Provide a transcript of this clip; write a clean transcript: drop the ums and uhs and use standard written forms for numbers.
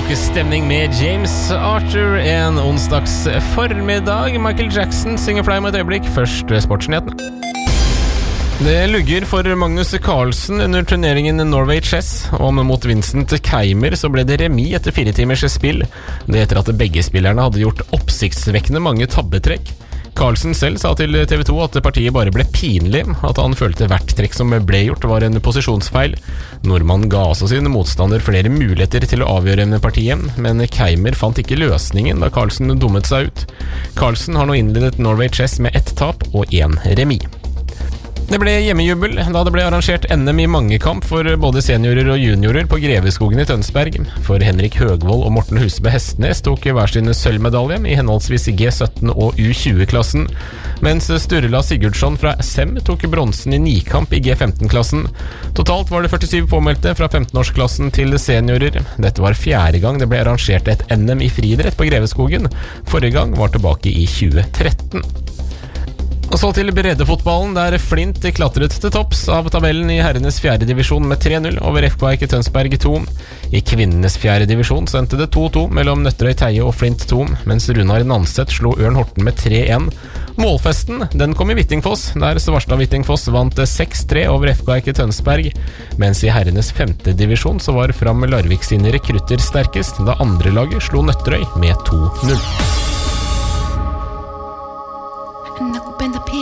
god stemning med James Arthur en onsdags formiddag. Michael Jackson synger Fly med et øyeblikk. Først sportsnyhetene. Det lugger for Magnus Carlsen under turneringen Norway Chess, og mot Vincent Keimer så ble det remis etter 4 timers spill. Det etter at begge spillerne hadde gjort oppsiktsvekkende mange tabbetrekk. Carlsen selv sa til TV 2 at partiet bare ble pinlig, at han følte hvert trekk som ble gjort var en posisjonsfeil. Nordmann ga også sin motstander flere muligheter til å avgjøre partiet, men Keimer fant ikke løsningen da Carlsen dummet seg ut. Carlsen har nå innledet Norway Chess med 1 tap og 1 remis. Det ble hjemmejubel da det ble arrangert NM i mangekamp for både seniorer og juniorer på Greveskogen i Tønsberg. For Henrik Høgvold og Morten Husebø Hestnes tok hver sin sølvmedalje i henholdsvis G17 og U20-klassen, mens Sturla Sigurdsson fra SM tok bronsen i nikamp i G15-klassen. Totalt var det 47 påmeldte fra 15-årsklassen til seniorer. Dette var 4. gang det ble arrangert et NM i friidrett på Greveskogen. Forrige gang var tilbake i 2013. Og så til breddefotballen, der Flint klatret til topps av tabellen i herrenes 4. divisjon med 3-0 over FK Eike Tønsberg 2. I kvinnenes 4. divisjon så endte det 2-2 mellom Nøtterøy Teie og Flint 2, mens Runar Nanset slo Ørn Horten med 3-1. Målfesten, den kom i Hvittingfoss, der Svarstad Hvittingfoss vant 6-3 over FK Eike Tønsberg, mens i herrenes 5. divisjon så var Fram Larvik sine rekrutter sterkest, da andre laget slo Nøtterøy med 2-0.